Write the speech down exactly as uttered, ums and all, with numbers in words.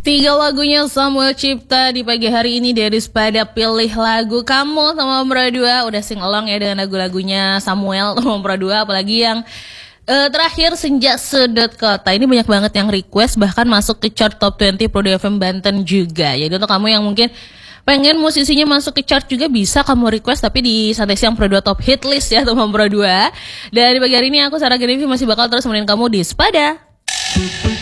Tiga lagunya Samuel cipta di pagi hari ini dari Spada pilih lagu kamu sama Pro dua. Udah sing along ya dengan lagu-lagunya Samuel sama Pro dua. Apalagi yang uh, terakhir Senja Sedot Kota. Ini banyak banget yang request, bahkan masuk ke chart top dua puluh Pro dua F M Banten juga. Jadi untuk kamu yang mungkin pengen musisinya masuk ke chart juga bisa kamu request, tapi di Santai Siang Pro dua Top Hit List ya teman Pro dua. Dan di pagi hari ini aku Sarah Genevi masih bakal terus nemenin kamu di Spada.